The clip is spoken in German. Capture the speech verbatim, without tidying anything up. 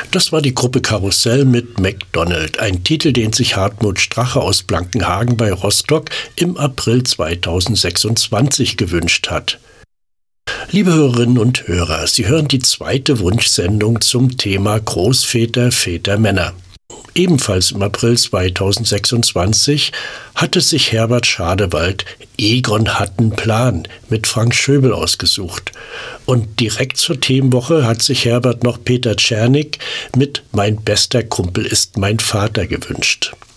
Das war die Gruppe Karussell mit MacDonald, ein Titel, den sich Hartmut Strache aus Blankenhagen bei Rostock im April zweitausendsechsundzwanzig gewünscht hat. Liebe Hörerinnen und Hörer, Sie hören die zweite Wunschsendung zum Thema Großväter, Väter, Männer. Ebenfalls im April zweitausendsechsundzwanzig hatte sich Herbert Schadewald Egon hat 'n Plan mit Frank Schöbel ausgesucht. Und direkt zur Themenwoche hat sich Herbert noch Peter Czernik mit Mein bester Kumpel ist mein Vater gewünscht.